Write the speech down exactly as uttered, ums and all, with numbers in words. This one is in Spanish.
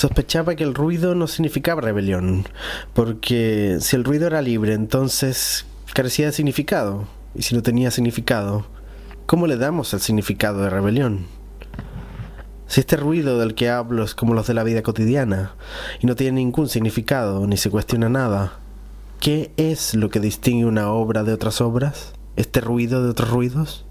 Sospechaba que el ruido no significaba rebelión, porque si el ruido era libre, entonces carecía de significado. Y si no tenía significado, ¿cómo le damos el significado de rebelión? Si este ruido del que hablo es como los de la vida cotidiana, y no tiene ningún significado, ni se cuestiona nada, ¿qué es lo que distingue una obra de otras obras? ¿Este ruido de otros ruidos?